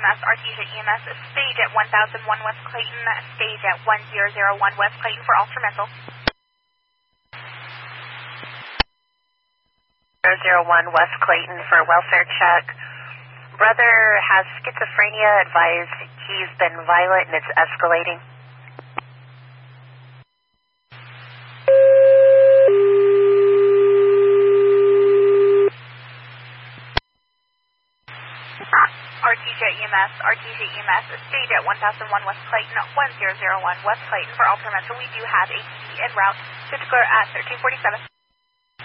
EMS, Artesia EMS, stage at 1001 West Clayton, stage at 1001 West Clayton for Ultramental. 001 West Clayton for welfare check. Brother has schizophrenia, advised he's been violent and it's escalating. Artesia EMS, stage at 1001 West Clayton, 1001 West Clayton for Ultramental. We do have a key en route to declare at 1347.